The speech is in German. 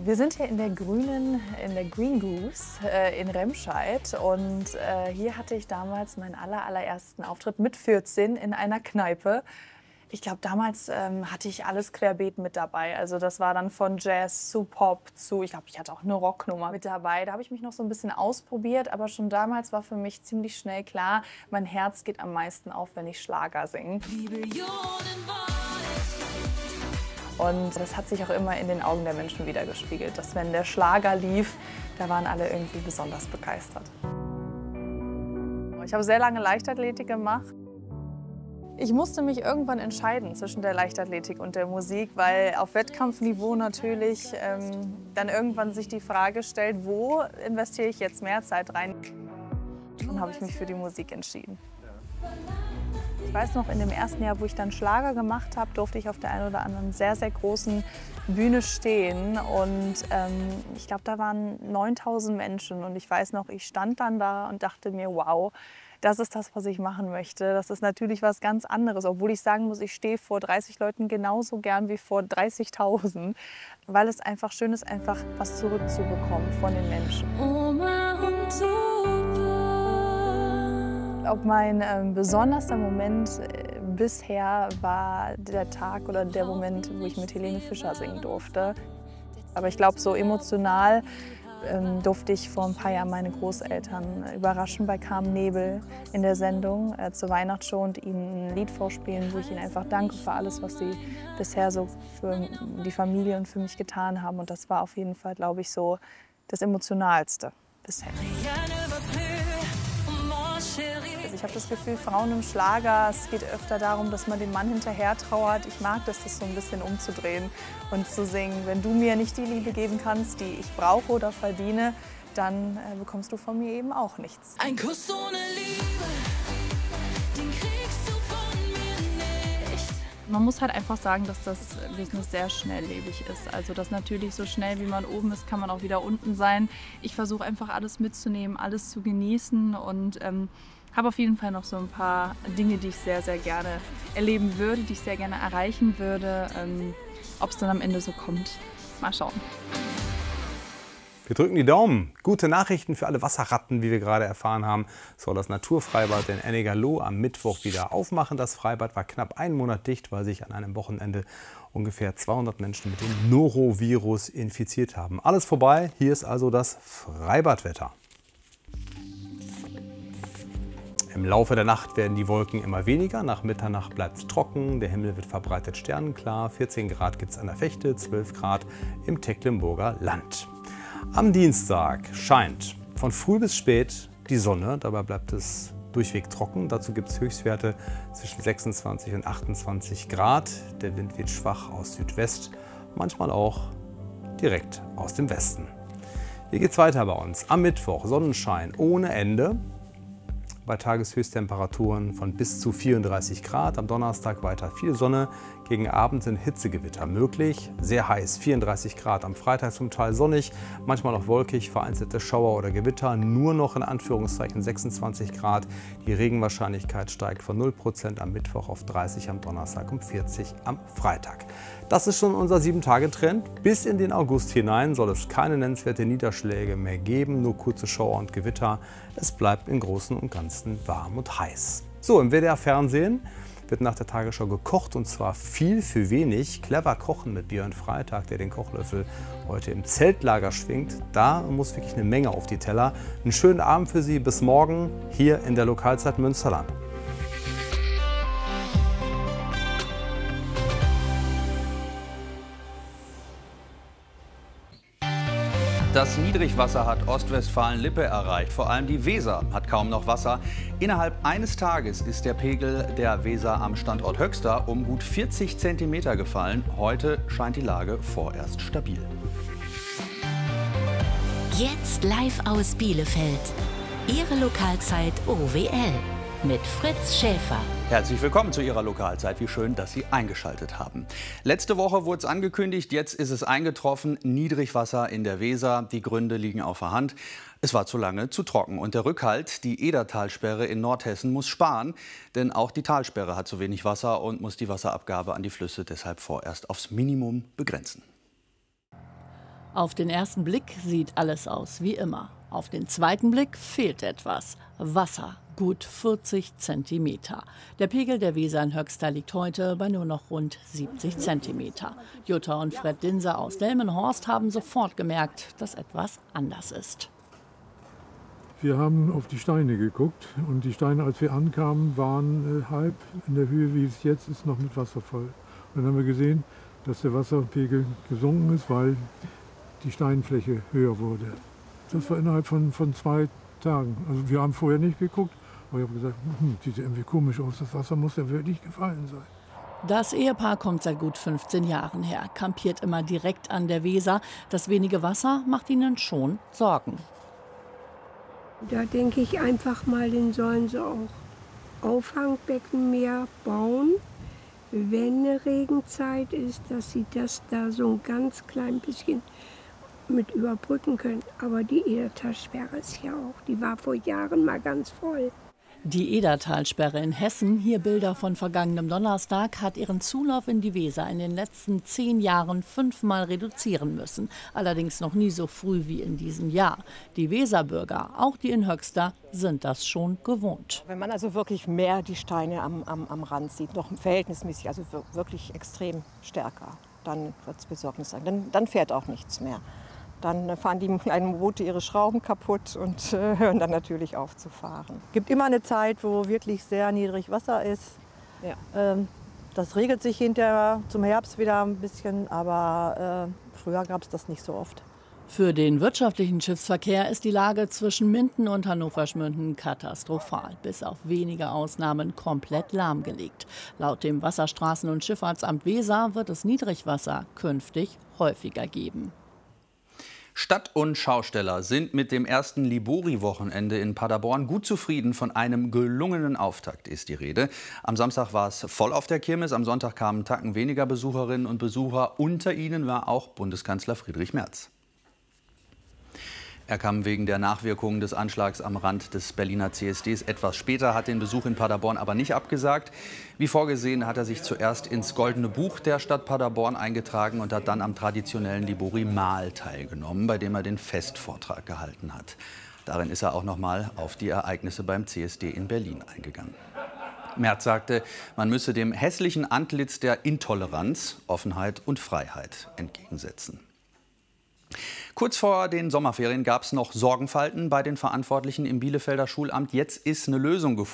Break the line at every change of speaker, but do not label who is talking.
Wir sind hier in der Green Goose in Remscheid und hier hatte ich damals meinen allerersten Auftritt mit 14 in einer Kneipe. Ich glaube, damals hatte ich alles querbeet mit dabei. Also das war dann von Jazz zu Pop zu, ich glaube, ich hatte auch eine Rocknummer mit dabei. Da habe ich mich noch so ein bisschen ausprobiert, aber schon damals war für mich ziemlich schnell klar, mein Herz geht am meisten auf, wenn ich Schlager singe. Und das hat sich auch immer in den Augen der Menschen widergespiegelt, dass wenn der Schlager lief, da waren alle irgendwie besonders begeistert. Ich habe sehr lange Leichtathletik gemacht. Ich musste mich irgendwann entscheiden zwischen der Leichtathletik und der Musik, weil auf Wettkampfniveau natürlich dann irgendwann sich die Frage stellt, wo investiere ich jetzt mehr Zeit rein? Dann habe ich mich für die Musik entschieden. Ich weiß noch, in dem ersten Jahr, wo ich dann Schlager gemacht habe, durfte ich auf der einen oder anderen sehr großen Bühne stehen. Und ich glaube, da waren 9000 Menschen. Und ich weiß noch, ich stand dann da und dachte mir, wow, das ist das, was ich machen möchte. Das ist natürlich was ganz anderes. Obwohl ich sagen muss, ich stehe vor 30 Leuten genauso gern wie vor 30.000. Weil es einfach schön ist, einfach was zurückzubekommen von den Menschen. Ob mein besonderster Moment bisher war der Tag oder der Moment, wo ich mit Helene Fischer singen durfte. Aber ich glaube, so emotional durfte ich vor ein paar Jahren meine Großeltern überraschen bei Carmen Nebel in der Sendung zur Weihnachtsshow und ihnen ein Lied vorspielen, wo ich ihnen einfach danke für alles, was sie bisher so für die Familie und für mich getan haben. Und das war auf jeden Fall, glaube ich, so das Emotionalste bisher. Also ich habe das Gefühl, Frauen im Schlager, es geht öfter darum, dass man dem Mann hinterher trauert. Ich mag das so ein bisschen umzudrehen und zu singen, wenn du mir nicht die Liebe geben kannst, die ich brauche oder verdiene, dann bekommst du von mir eben auch nichts.
Ein Kuss ohne Liebe, den kriegst du von mir nicht.
Man muss halt einfach sagen, dass das Business sehr schnelllebig ist. Also dass natürlich so schnell wie man oben ist, kann man auch wieder unten sein. Ich versuche einfach alles mitzunehmen, alles zu genießen und habe auf jeden Fall noch so ein paar Dinge, die ich sehr gerne erleben würde, die ich sehr gerne erreichen würde. Ob es dann am Ende so kommt, mal schauen.
Wir drücken die Daumen. Gute Nachrichten für alle Wasserratten, wie wir gerade erfahren haben. Soll das Naturfreibad in Ennigerloh am Mittwoch wieder aufmachen. Das Freibad war knapp einen Monat dicht, weil sich an einem Wochenende ungefähr 200 Menschen mit dem Norovirus infiziert haben. Alles vorbei. Hier ist also das Freibadwetter. Im Laufe der Nacht werden die Wolken immer weniger. Nach Mitternacht bleibt es trocken. Der Himmel wird verbreitet sternenklar. 14 Grad gibt es an der Vechte, 12 Grad im Tecklenburger Land. Am Dienstag scheint von früh bis spät die Sonne. Dabei bleibt es durchweg trocken. Dazu gibt es Höchstwerte zwischen 26 und 28 Grad. Der Wind weht schwach aus Südwest, manchmal auch direkt aus dem Westen. Hier geht es weiter bei uns. Am Mittwoch Sonnenschein ohne Ende. Bei Tageshöchsttemperaturen von bis zu 34 Grad. Am Donnerstag weiter viel Sonne. Gegen Abend sind Hitzegewitter möglich. Sehr heiß, 34 Grad. Am Freitag zum Teil sonnig, manchmal auch wolkig, vereinzelte Schauer oder Gewitter. Nur noch in Anführungszeichen 26 Grad. Die Regenwahrscheinlichkeit steigt von 0% am Mittwoch auf 30, am Donnerstag um 40 am Freitag. Das ist schon unser 7-Tage-Trend. Bis in den August hinein soll es keine nennenswerte Niederschläge mehr geben, nur kurze Schauer und Gewitter. Es bleibt im Großen und Ganzen warm und heiß. So, im WDR-Fernsehen wird nach der Tagesschau gekocht und zwar viel für wenig. Clever kochen mit Björn Freitag, der den Kochlöffel heute im Zeltlager schwingt. Da muss wirklich eine Menge auf die Teller. Einen schönen Abend für Sie. Bis morgen hier in der Lokalzeit Münsterland.
Das Niedrigwasser hat Ostwestfalen-Lippe erreicht. Vor allem die Weser hat kaum noch Wasser. Innerhalb eines Tages ist der Pegel der Weser am Standort Höxter um gut 40 cm gefallen. Heute scheint die Lage vorerst stabil.
Jetzt live aus Bielefeld. Ihre Lokalzeit OWL mit Fritz Schäfer.
Herzlich willkommen zu Ihrer Lokalzeit. Wie schön, dass Sie eingeschaltet haben. Letzte Woche wurde es angekündigt, jetzt ist es eingetroffen. Niedrigwasser in der Weser. Die Gründe liegen auf der Hand. Es war zu lange zu trocken. Und der Rückhalt, die Edertalsperre in Nordhessen, muss sparen. Denn auch die Talsperre hat zu wenig Wasser und muss die Wasserabgabe an die Flüsse deshalb vorerst aufs Minimum begrenzen.
Auf den ersten Blick sieht alles aus wie immer. Auf den zweiten Blick fehlt etwas. Wasser, gut 40 Zentimeter. Der Pegel der Weser in Höxter liegt heute bei nur noch rund 70 Zentimeter. Jutta und Fred Dinser aus Delmenhorst haben sofort gemerkt, dass etwas anders ist.
Wir haben auf die Steine geguckt und die Steine, als wir ankamen, waren halb in der Höhe, wie es jetzt ist, noch mit Wasser voll. Und dann haben wir gesehen, dass der Wasserpegel gesunken ist, weil die Steinfläche höher wurde. Das war innerhalb von 2 Tagen. Also wir haben vorher nicht geguckt, aber ich habe gesagt, sieht ja irgendwie komisch aus, das Wasser muss ja wirklich gefallen sein.
Das Ehepaar kommt seit gut 15 Jahren her, kampiert immer direkt an der Weser. Das wenige Wasser macht ihnen schon Sorgen.
Da denke ich einfach mal, den sollen sie auch Auffangbecken mehr bauen, wenn eine Regenzeit ist, dass sie das da so ein ganz klein bisschen mit überbrücken können. Aber die Edertalsperre ist ja auch, die war vor Jahren mal ganz voll.
Die Edertalsperre in Hessen, hier Bilder von vergangenem Donnerstag, hat ihren Zulauf in die Weser in den letzten 10 Jahren 5-mal reduzieren müssen. Allerdings noch nie so früh wie in diesem Jahr. Die Weserbürger, auch die in Höxter, sind das schon gewohnt.
Wenn man also wirklich mehr die Steine am Rand sieht, noch verhältnismäßig, also wirklich extrem stärker, dann wird es besorgniserregend. Dann fährt auch nichts mehr. Dann fahren die kleinen Boote ihre Schrauben kaputt und hören dann natürlich auf zu fahren.
Es gibt immer eine Zeit, wo wirklich sehr niedrig Wasser ist.
Ja.
Das regelt sich hinterher zum Herbst wieder ein bisschen, aber früher gab es das nicht so oft.
Für den wirtschaftlichen Schiffsverkehr ist die Lage zwischen Minden und Hannover-Schmünden katastrophal. Bis auf wenige Ausnahmen komplett lahmgelegt. Laut dem Wasserstraßen- und Schifffahrtsamt Weser wird es Niedrigwasser künftig häufiger geben.
Stadt- und Schausteller sind mit dem ersten Libori-Wochenende in Paderborn gut zufrieden. Von einem gelungenen Auftakt ist die Rede. Am Samstag war es voll auf der Kirmes, am Sonntag kamen Tacken weniger Besucherinnen und Besucher. Unter ihnen war auch Bundeskanzler Friedrich Merz. Er kam wegen der Nachwirkungen des Anschlags am Rand des Berliner CSDs etwas später, hat den Besuch in Paderborn aber nicht abgesagt. Wie vorgesehen hat er sich zuerst ins Goldene Buch der Stadt Paderborn eingetragen und hat dann am traditionellen Libori-Mahl teilgenommen, bei dem er den Festvortrag gehalten hat. Darin ist er auch noch mal auf die Ereignisse beim CSD in Berlin eingegangen. Merz sagte, man müsse dem hässlichen Antlitz der Intoleranz Offenheit und Freiheit entgegensetzen. Kurz vor den Sommerferien gab es noch Sorgenfalten bei den Verantwortlichen im Bielefelder Schulamt. Jetzt ist eine Lösung gefunden.